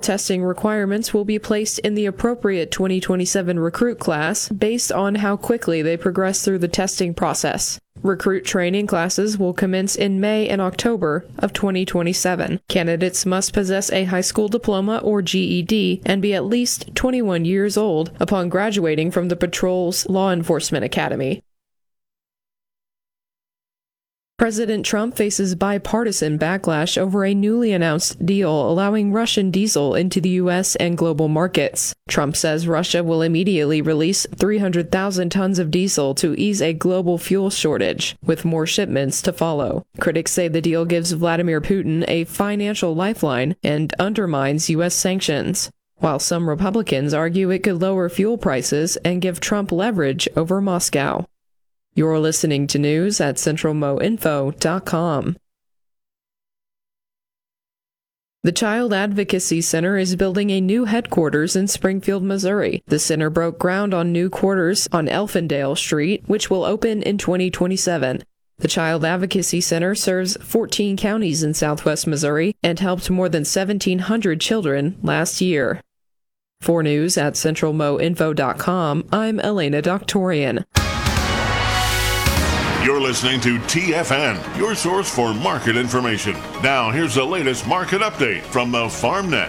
testing requirements will be placed in the appropriate 2027 recruit class based on how quickly they progress through the testing process. Recruit training classes will commence in May and October of 2027. Candidates must possess a high school diploma or GED and be at least 21 years old upon graduating from the patrol's law enforcement academy. President Trump faces bipartisan backlash over a newly announced deal allowing Russian diesel into the U.S. and global markets. Trump says Russia will immediately release 300,000 tons of diesel to ease a global fuel shortage, with more shipments to follow. Critics say the deal gives Vladimir Putin a financial lifeline and undermines U.S. sanctions, while some Republicans argue it could lower fuel prices and give Trump leverage over Moscow. You're listening to news at centralmoinfo.com. The Child Advocacy Center is building a new headquarters in Springfield, Missouri. The center broke ground on new quarters on Elfindale Street, which will open in 2027. The Child Advocacy Center serves 14 counties in southwest Missouri and helped more than 1,700 children last year. For news at centralmoinfo.com, I'm Elena Doctorian. You're listening to TFN, your source for market information. Now, here's the latest market update from the FarmNet.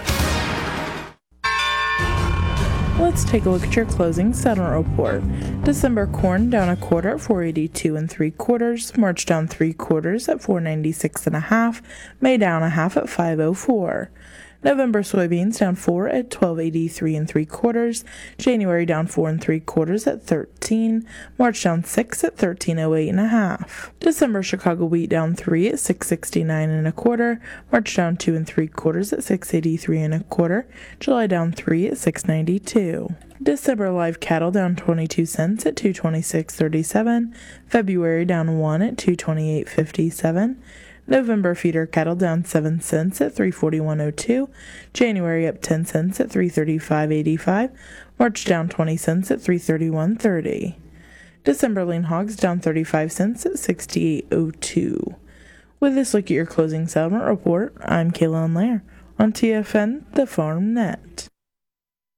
Let's take a look at your closing settlement report. December corn down a quarter at 482 3/4. March down 3/4 at 496 1/2. May down a half at 504. November soybeans down 4 at 1283 3/4. January down 4 3/4 at 13. March down 6 at 1308 1/2. December Chicago wheat down 3 at 669 1/4. March down 2 3/4 at 683 1/4. July down 3 at 692. December live cattle down 22 cents at 226.37. February down 1 at 228.57. November feeder cattle down 7 cents at 341.02. January up 10 cents at 335.85. March down 20 cents at 331.30. December lean hogs down 35 cents at 68.02. With this look at your closing settlement report, I'm Kaylin Lair on TFN, the Farm Net.